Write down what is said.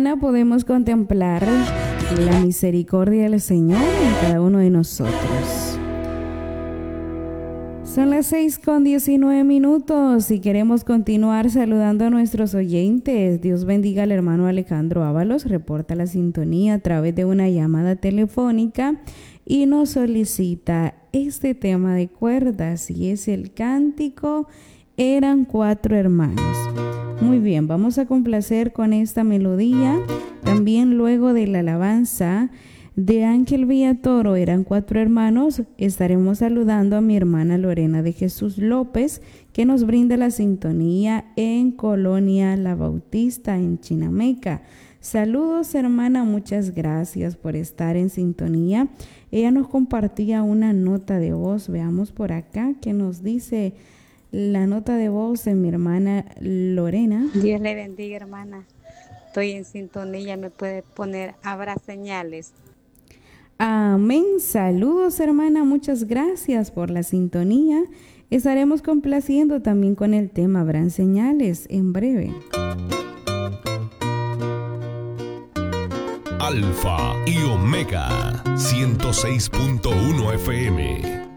semana podemos contemplar la misericordia del Señor en cada uno de nosotros. Son las 6:19 y queremos continuar saludando a nuestros oyentes. Dios bendiga al hermano Alejandro Ábalos, reporta la sintonía a través de una llamada telefónica y nos solicita este tema de cuerdas y es el cántico Eran 4 hermanos. Muy bien, vamos a complacer con esta melodía. También luego de la alabanza de Ángel Villatoro, Eran 4 hermanos, estaremos saludando a mi hermana Lorena de Jesús López, que nos brinda la sintonía en Colonia La Bautista, en Chinameca. Saludos, hermana, muchas gracias por estar en sintonía. Ella nos compartía una nota de voz. Veamos por acá qué nos dice la nota de voz de mi hermana Lorena. Dios le bendiga, hermana. Estoy en sintonía, me puede poner habrá señales. Amén. Saludos, hermana, muchas gracias por la sintonía. Estaremos complaciendo también con el tema Habrán señales en breve. Alfa y Omega 106.1 FM.